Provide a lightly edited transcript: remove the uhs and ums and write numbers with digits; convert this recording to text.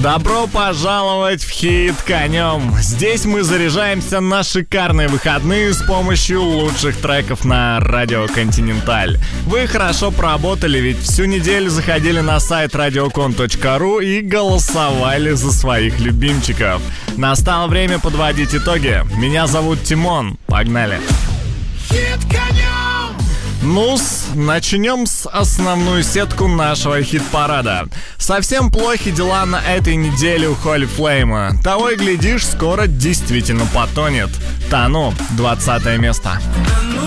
Добро пожаловать в хит конем. Здесь мы заряжаемся на шикарные выходные с помощью лучших треков на Радио Континенталь. Вы хорошо поработали, ведь всю неделю заходили на сайт radiocon.ru и голосовали за своих любимчиков. Настало время подводить итоги. Меня зовут Тимон. Погнали. Хит конем! Ну-с, начнем с основную сетку нашего хит-парада. Совсем плохи дела на этой неделе у Holy Flame. Того и глядишь, скоро действительно потонет. Тону, 20 место.